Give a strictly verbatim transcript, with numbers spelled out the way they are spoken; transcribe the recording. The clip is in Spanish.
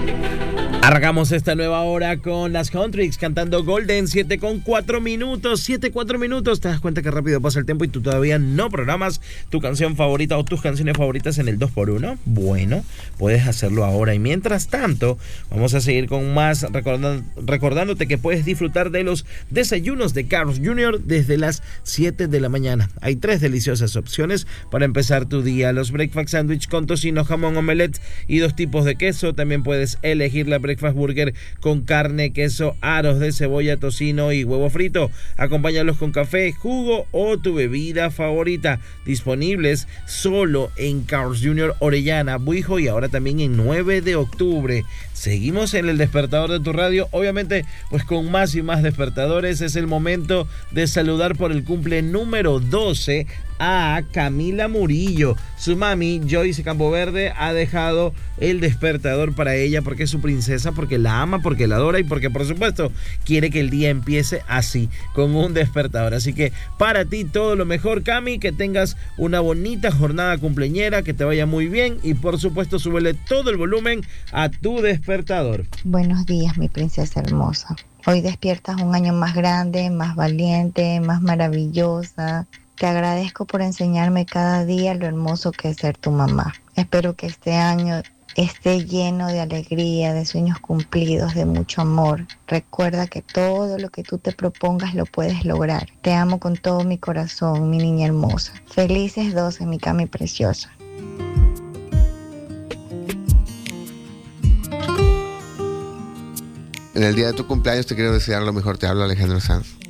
Arrancamos esta nueva hora con las Contrix cantando Golden, siete con cuatro minutos, siete cuatro minutos. Te das cuenta que rápido pasa el tiempo y tú todavía no programas tu canción favorita o tus canciones favoritas en el dos por uno. Bueno, puedes hacerlo ahora. Y mientras tanto, vamos a seguir con más, recordando, recordándote que puedes disfrutar de los desayunos de Carl's junior desde las siete de la mañana. Hay tres deliciosas opciones para empezar tu día: los breakfast sandwich con tocino, jamón, omelette y dos tipos de queso. También puedes elegir la breakfast burger con carne, queso, aros de cebolla, tocino y huevo frito. Acompáñalos con café, jugo o tu bebida favorita. Disponibles solo en Carl's junior Orellana, Buijo y ahora también en nueve de octubre. Seguimos en el despertador de tu radio, obviamente pues con más y más despertadores. Es el momento de saludar por el cumple número doce a Camila Murillo. Su mami, Joyce Campoverde, ha dejado el despertador para ella porque es su princesa, porque la ama, porque la adora y porque por supuesto quiere que el día empiece así, con un despertador. Así que para ti todo lo mejor, Cami, que tengas una bonita jornada cumpleañera, que te vaya muy bien y por supuesto súbele todo el volumen a tu despertador. Buenos días, mi princesa hermosa. Hoy despiertas un año más grande, más valiente, más maravillosa. Te agradezco por enseñarme cada día lo hermoso que es ser tu mamá. Espero que este año esté lleno de alegría, de sueños cumplidos, de mucho amor. Recuerda que todo lo que tú te propongas lo puedes lograr. Te amo con todo mi corazón, mi niña hermosa. Felices doce, mi Cami preciosa. En el día de tu cumpleaños te quiero desear lo mejor. Te habla Alejandro Sanz.